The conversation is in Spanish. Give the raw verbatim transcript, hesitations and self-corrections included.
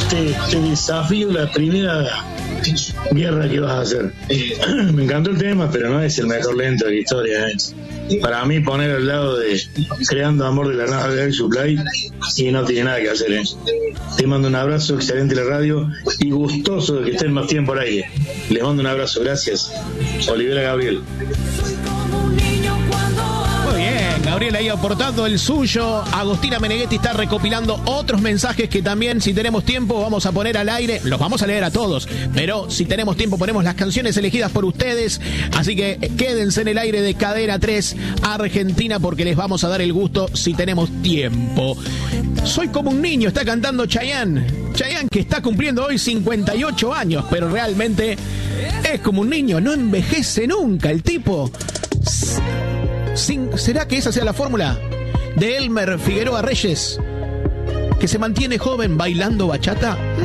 te, te desafío la primera guerra que vas a hacer. Me encantó el tema, pero no es el mejor lento de la historia, ¿eh? Para mí, poner al lado de Creando Amor de la Nada de Air Supply, y no tiene nada que hacer, ¿eh? Te mando un abrazo, excelente la radio y gustoso de que estén más tiempo al aire. Les mando un abrazo, gracias. Olivera Gabriel. Muy bien, Gabriel ahí aportando el suyo. Agostina Meneghetti está recopilando otros mensajes que también, si tenemos tiempo, vamos a poner al aire. Los vamos a leer a todos, pero si tenemos tiempo ponemos las canciones elegidas por ustedes. Así que quédense en el aire de Cadena tres Argentina, porque les vamos a dar el gusto si tenemos tiempo. Soy como un niño, está cantando Chayanne. Chayanne, que está cumpliendo hoy cincuenta y ocho años, pero realmente es como un niño, no envejece nunca el tipo. Sin, ¿será que esa sea la fórmula de Elmer Figueroa Reyes, que se mantiene joven bailando bachata?